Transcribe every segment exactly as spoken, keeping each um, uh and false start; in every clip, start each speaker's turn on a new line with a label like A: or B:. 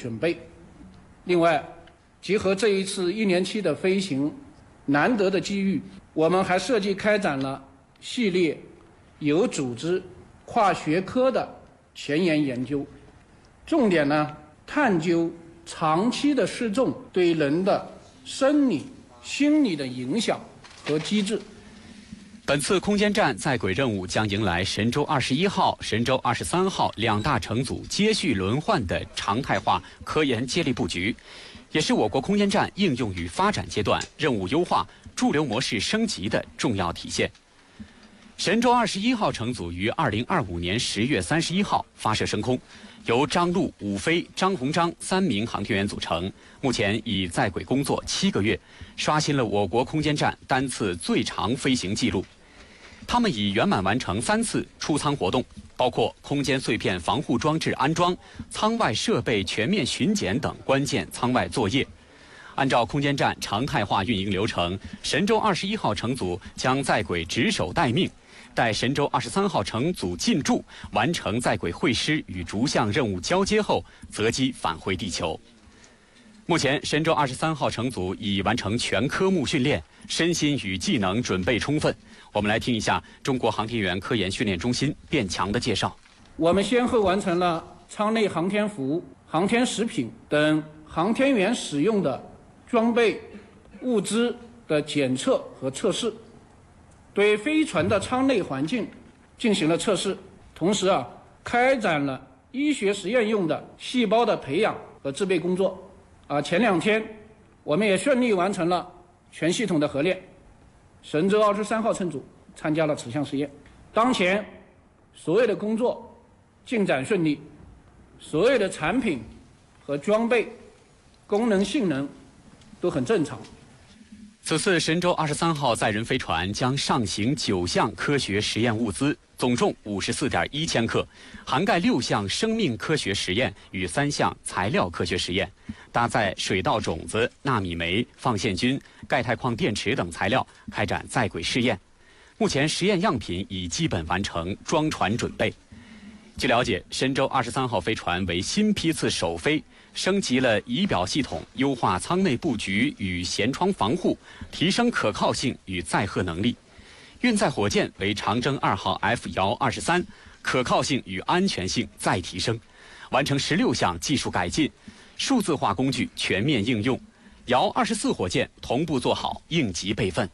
A: 准备。另外，结合这一次一年期的飞行难得的机遇，我们还设计开展了系列有组织、跨学科的前沿研究，重点呢探究长期的失重对人的生理、心理的影响和机制。
B: 本次空间站在轨任务将迎来神舟二十一号、神舟二十三号两大乘组接续轮换的常态化科研接力布局，也是我国空间站应用与发展阶段任务优化、驻留模式升级的重要体现。神舟二十一号乘组于二零二五年十月三十一号发射升空，由张陆、武飞、张鸿章三名航天员组成，目前已在轨工作七个月，刷新了我国空间站单次最长飞行记录。他们已圆满完成三次出舱活动，包括空间碎片防护装置安装、舱外设备全面巡检等关键舱外作业。按照空间站常态化运营流程，神舟二十一号乘组将在轨值守待命，待神舟二十三号乘组进驻，完成在轨会师与逐项任务交接后，择机返回地球。目前，神舟二十三号乘组已完成全科目训练，身心与技能准备充分。我们来听一下中国航天员科研训练中心卞强的介绍。
A: 我们先后完成了舱内航天服、航天食品等航天员使用的装备、物资的检测和测试，对飞船的舱内环境进行了测试，同时啊，开展了医学实验用的细胞的培养和制备工作。啊，前两天我们也顺利完成了全系统的合练，神舟二十三号乘组参加了此项实验。当前所有的工作进展顺利，所有的产品和装备功能性能都很正常。
B: 此次神舟二十三号载人飞船将上行九项科学实验物资，总重五十四点一千克，涵盖六项生命科学实验与三项材料科学实验，搭载水稻种子、纳米煤、放线菌、钙钛矿电池等材料，开展在轨试验。目前实验样品已基本完成装船准备。据了解，神舟二十三号飞船为新批次首飞，升级了仪表系统，优化舱内布局与舷窗防护，提升可靠性与载荷能力。运载火箭为长征二号 F 遥二十三，可靠性与安全性再提升，完成十六项技术改进，数字化工具全面应用。遥二十四火箭同步做好应急备份。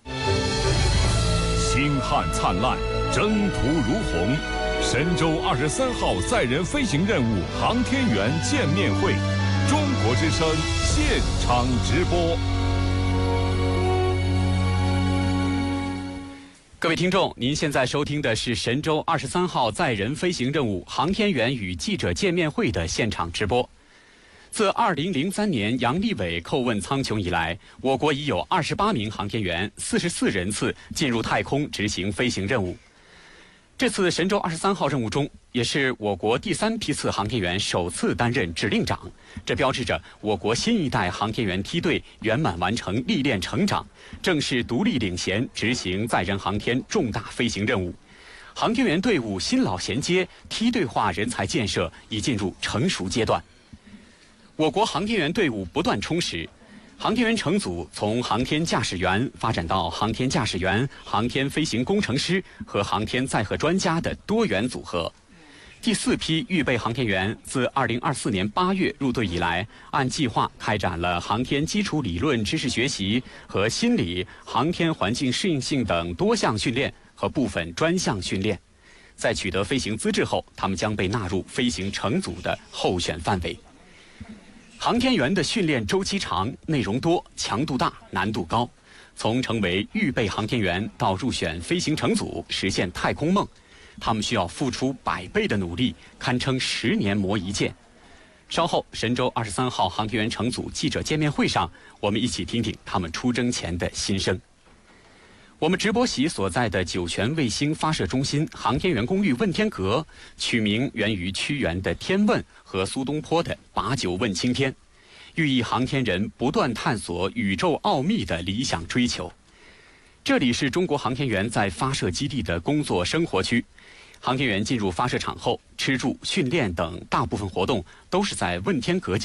C: 星汉灿烂，征途如虹。神舟二十三号载人飞行任务航天员见面会，中国之声现场直播。
B: 各位听众，您现在收听的是神舟二十三号载人飞行任务航天员与记者见面会的现场直播。自二零零三年杨利伟叩问苍穹以来，我国已有二十八名航天员、四十四人次进入太空执行飞行任务。这次神舟二十三号任务中，也是我国第三批次航天员首次担任指令长，这标志着我国新一代航天员梯队圆满完成历练成长，正式独立领衔执行载人航天重大飞行任务。航天员队伍新老衔接，梯队化人才建设已进入成熟阶段。我国航天员队伍不断充实，航天员乘组从航天驾驶员发展到航天驾驶员、航天飞行工程师和航天载荷专家的多元组合。第四批预备航天员自二零二四年八月入队以来，按计划开展了航天基础理论知识学习和心理、航天环境适应性等多项训练和部分专项训练。在取得飞行资质后，他们将被纳入飞行乘组的候选范围。航天员的训练周期长、内容多、强度大、难度高。从成为预备航天员到入选飞行乘组，实现太空梦，他们需要付出百倍的努力，堪称十年磨一剑。稍后，神舟二十三号航天员乘组记者见面会上，我们一起听听他们出征前的心声。我们直播席所在的酒泉卫星发射中心航天员公寓问天阁，取名源于屈原的《天问》和苏东坡的《把酒问青天》，寓意航天人不断探索宇宙奥秘的理想追求。这里是中国航天员在发射基地的工作生活区。航天员进入发射场后，吃住、训练等大部分活动都是在问天阁进行。